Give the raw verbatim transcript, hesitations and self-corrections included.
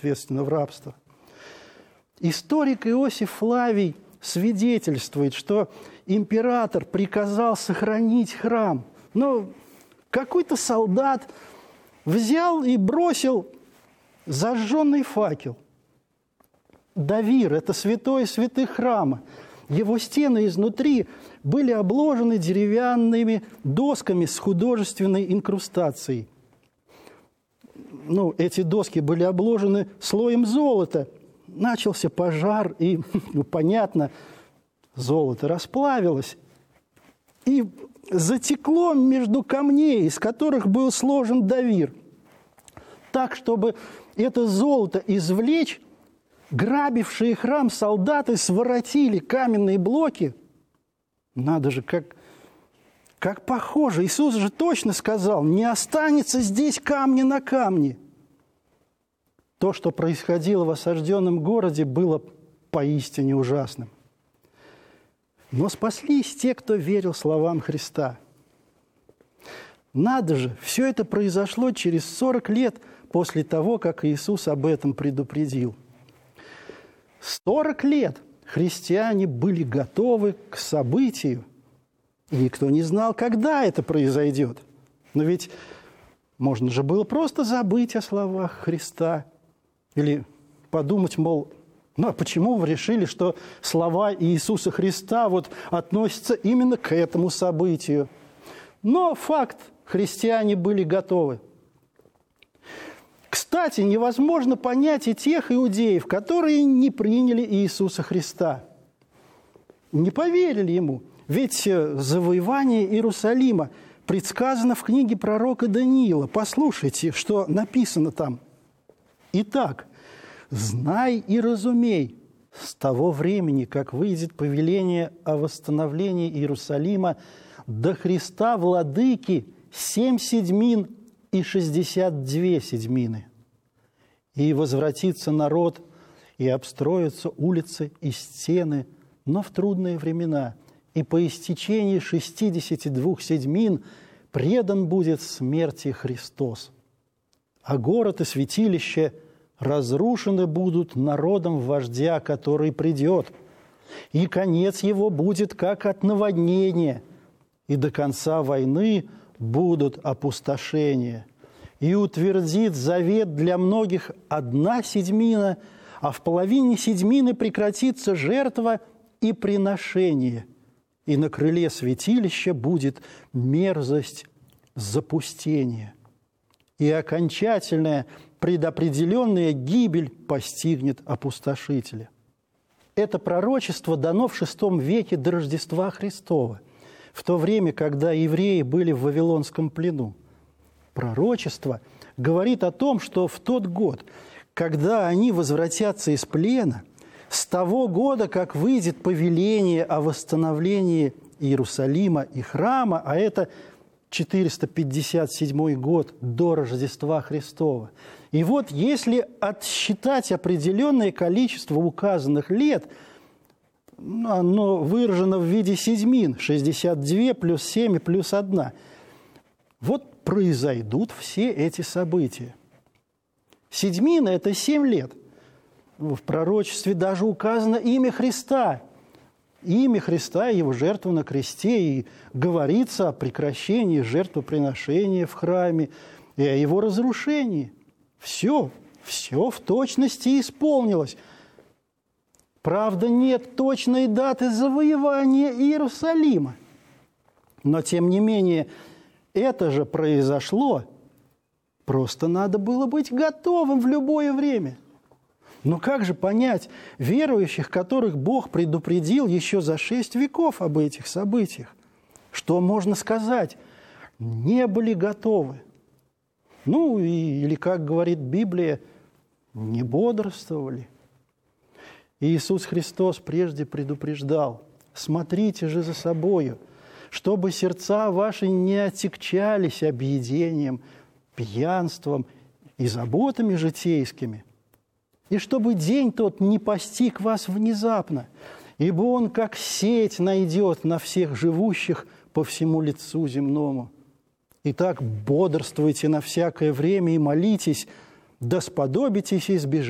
соответственно, в рабство. Историк Иосиф Флавий свидетельствует, что император приказал сохранить храм. Но какой-то солдат взял и бросил зажженный факел. Давир – это святое святых храма. Его стены изнутри были обложены деревянными досками с художественной инкрустацией. Ну, эти доски были обложены слоем золота. Начался пожар, и, ну, понятно, золото расплавилось. И затекло между камней, из которых был сложен Давир. Так, чтобы это золото извлечь, грабившие храм солдаты своротили каменные блоки. Надо же, как, как похоже. Иисус же точно сказал, не останется здесь камня на камне. То, что происходило в осажденном городе, было поистине ужасным. Но спаслись те, кто верил словам Христа. Надо же, все это произошло через сорок лет после того, как Иисус об этом предупредил. сорок лет христиане были готовы к событию, и никто не знал, когда это произойдет. Но ведь можно же было просто забыть о словах Христа или подумать, мол, ну а почему вы решили, что слова Иисуса Христа вот относятся именно к этому событию? Но факт, христиане были готовы. Кстати, невозможно понять и тех иудеев, которые не приняли Иисуса Христа, не поверили Ему. Ведь завоевание Иерусалима предсказано в книге пророка Даниила. Послушайте, что написано там. «Итак, знай и разумей, с того времени, как выйдет повеление о восстановлении Иерусалима, до Христа владыки семь седьмин и шестьдесят две седьмины. И возвратится народ, и обстроятся улицы и стены, но в трудные времена, и по истечении шестидесяти двух седьмин предан будет смерти Христос. А город и святилище разрушены будут народом вождя, который придет, и конец его будет как от наводнения, и до конца войны будут опустошения. И утвердит завет для многих одна седьмина, а в половине седьмины прекратится жертва и приношение, и на крыле святилища будет мерзость запустения. И окончательная предопределенная гибель постигнет опустошителя». Это пророчество дано в шестом веке до Рождества Христова, в то время, когда евреи были в Вавилонском плену. Пророчество говорит о том, что в тот год, когда они возвратятся из плена, с того года, как выйдет повеление о восстановлении Иерусалима и храма, а это четыреста пятьдесят седьмой год до Рождества Христова. И вот если отсчитать определенное количество указанных лет, оно выражено в виде седьмин, шестьдесят два плюс семь плюс одна. Вот произойдут все эти события. Седьмина – это семь лет. В пророчестве даже указано имя Христа. Имя Христа и Его жертву на кресте. И говорится о прекращении жертвоприношения в храме и о Его разрушении. Все, все в точности исполнилось. Правда, нет точной даты завоевания Иерусалима. Но, тем не менее, это же произошло. Просто надо было быть готовым в любое время. Но как же понять верующих, которых Бог предупредил еще за шесть веков об этих событиях? Что можно сказать? Не были готовы. Ну, и, или, как говорит Библия, не бодрствовали. Иисус Христос прежде предупреждал: смотрите же за собою, чтобы сердца ваши не отягчались объедением, пьянством и заботами житейскими, и чтобы день тот не постиг вас внезапно, ибо он, как сеть, найдет на всех живущих по всему лицу земному. Итак, бодрствуйте на всякое время и молитесь, да сподобитесь избежать